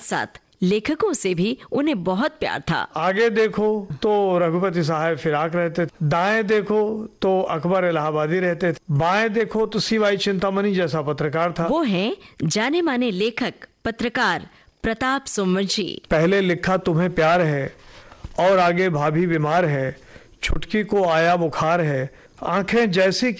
साथ लेखकों से भी उन्हें बहुत प्यार था। आगे देखो तो रघुपति साहब फिराक रहते थे, दाएं देखो तो अकबर इलाहाबादी रहते थे, बाएं देखो तो सीवाई चिंतामणि जैसा पत्रकार था। वो हैं जाने माने लेखक पत्रकार प्रताप सुमर जी। पहले लिखा तुम्हें प्यार है और आगे भाभी बीमार है, छुटकी को आया बुखार है, आंखें जैसे कि